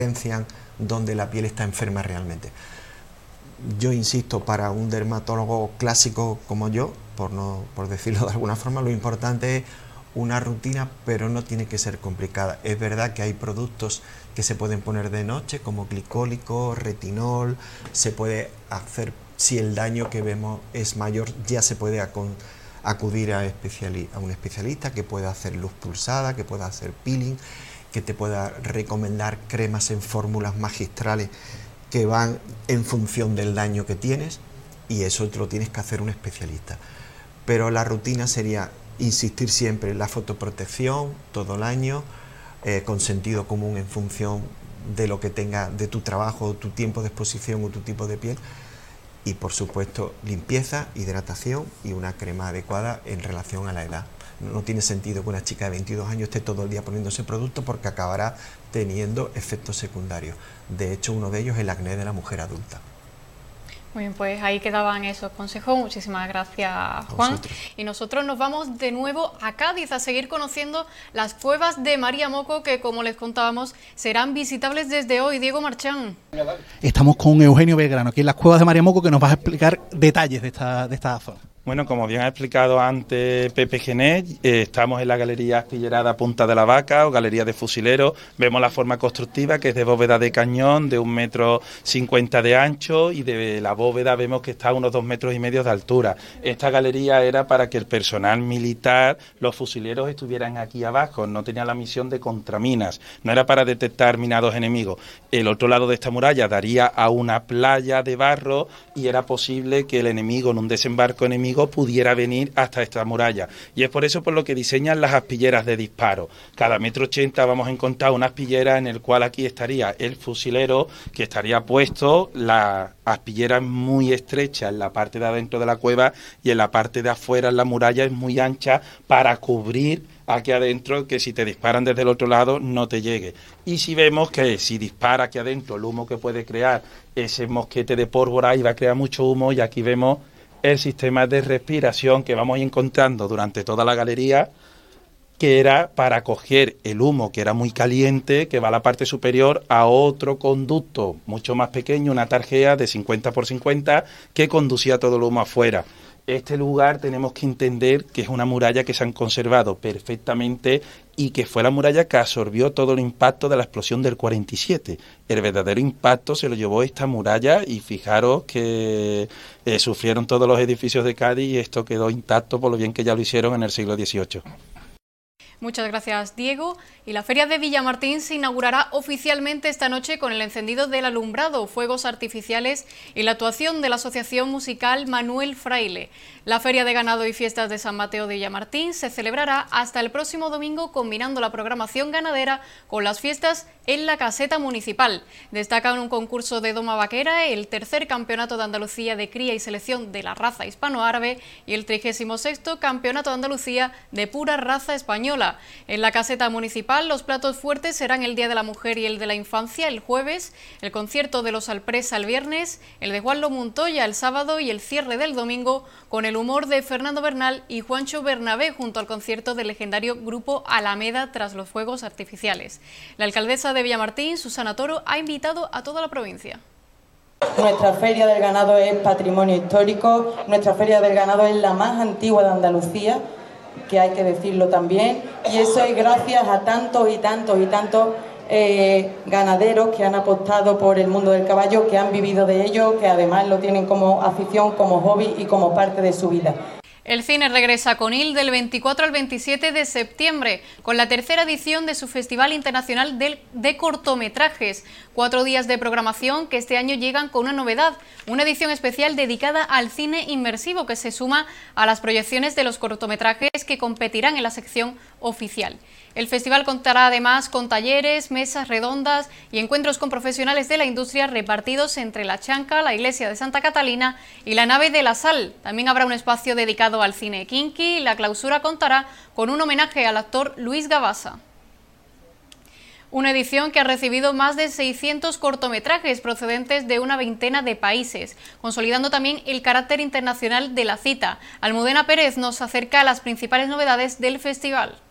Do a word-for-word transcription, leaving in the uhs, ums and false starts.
donde la piel está enferma realmente. Yo insisto, para un dermatólogo clásico como yo, por, no, por decirlo de alguna forma, lo importante es una rutina, pero no tiene que ser complicada. Es verdad que hay productos que se pueden poner de noche, como glicólico, retinol, se puede hacer, si el daño que vemos es mayor, ya se puede acudir a, especiali a un especialista que pueda hacer luz pulsada, que pueda hacer peeling, que te pueda recomendar cremas en fórmulas magistrales que van en función del daño que tienes, y eso te lo tienes que hacer un especialista. Pero la rutina sería insistir siempre en la fotoprotección todo el año, eh, con sentido común en función de lo que tenga, de tu trabajo, tu tiempo de exposición o tu tipo de piel, y por supuesto limpieza, hidratación y una crema adecuada en relación a la edad. No tiene sentido que una chica de veintidós años esté todo el día poniéndose producto, porque acabará teniendo efectos secundarios. De hecho, uno de ellos es el acné de la mujer adulta. Muy bien, pues ahí quedaban esos consejos. Muchísimas gracias, Juan. Y nosotros nos vamos de nuevo a Cádiz a seguir conociendo las cuevas de María Moco, que, como les contábamos, serán visitables desde hoy. Diego Marchán. Estamos con Eugenio Belgrano, aquí en las cuevas de María Moco, que nos va a explicar detalles de esta, de esta zona. Bueno, como bien ha explicado antes Pepe Gené, eh, estamos en la Galería Aspillerada Punta de la Vaca, o Galería de Fusileros. Vemos la forma constructiva, que es de bóveda de cañón, de un metro cincuenta de ancho, y de la bóveda vemos que está a unos dos metros y medio de altura. Esta galería era para que el personal militar, los fusileros, estuvieran aquí abajo. No tenía la misión de contraminas, no era para detectar minados enemigos. El otro lado de esta muralla daría a una playa de barro, y era posible que el enemigo, en un desembarco enemigo, pudiera venir hasta esta muralla, y es por eso por lo que diseñan las aspilleras de disparo. Cada metro ochenta vamos a encontrar una aspillera, en el cual aquí estaría el fusilero, que estaría puesto. La aspillera es muy estrecha en la parte de adentro de la cueva, y en la parte de afuera, en la muralla, es muy ancha para cubrir aquí adentro, que si te disparan desde el otro lado no te llegue. Y si vemos que si dispara aquí adentro, el humo que puede crear ese mosquete de pólvora, y va a crear mucho humo, y aquí vemos el sistema de respiración que vamos encontrando durante toda la galería, que era para coger el humo, que era muy caliente, que va a la parte superior, a otro conducto mucho más pequeño, una tarjea de cincuenta por cincuenta, que conducía todo el humo afuera. Este lugar tenemos que entender que es una muralla que se han conservado perfectamente, y que fue la muralla que absorbió todo el impacto de la explosión del cuarenta y siete. El verdadero impacto se lo llevó esta muralla, y fijaros que eh, sufrieron todos los edificios de Cádiz, y esto quedó intacto por lo bien que ya lo hicieron en el siglo dieciocho. Muchas gracias, Diego. Y la Feria de Villamartín se inaugurará oficialmente esta noche con el encendido del alumbrado, fuegos artificiales y la actuación de la Asociación Musical Manuel Fraile. La Feria de Ganado y Fiestas de San Mateo de Villamartín se celebrará hasta el próximo domingo, combinando la programación ganadera con las fiestas en la caseta municipal. Destacan un concurso de doma vaquera, el tercer campeonato de Andalucía de cría y selección de la raza hispano-árabe y el trigésimo sexto campeonato de Andalucía de pura raza española. En la caseta municipal los platos fuertes serán el Día de la Mujer y el de la Infancia el jueves, el concierto de los Alpresa el viernes, el de Juan Lo Montoya el sábado y el cierre del domingo con el humor de Fernando Bernal y Juancho Bernabé, junto al concierto del legendario grupo Alameda tras los fuegos artificiales. La alcaldesa de Villamartín, Susana Toro, ha invitado a toda la provincia. Nuestra Feria del Ganado es patrimonio histórico, nuestra Feria del Ganado es la más antigua de Andalucía, que hay que decirlo también, y eso es gracias a tantos y tantos y tantos eh, ganaderos que han apostado por el mundo del caballo, que han vivido de ello, que además lo tienen como afición, como hobby y como parte de su vida. El cine regresa con I L del veinticuatro al veintisiete de septiembre, con la tercera edición de su Festival Internacional de Cortometrajes. Cuatro días de programación que este año llegan con una novedad, una edición especial dedicada al cine inmersivo, que se suma a las proyecciones de los cortometrajes que competirán en la sección oficial. El festival contará además con talleres, mesas redondas y encuentros con profesionales de la industria repartidos entre la Chanca, la Iglesia de Santa Catalina y la Nave de la Sal. También habrá un espacio dedicado al cine kinky, y la clausura contará con un homenaje al actor Luis Gabasa. Una edición que ha recibido más de seiscientos cortometrajes procedentes de una veintena de países, consolidando también el carácter internacional de la cita. Almudena Pérez nos acerca a las principales novedades del festival.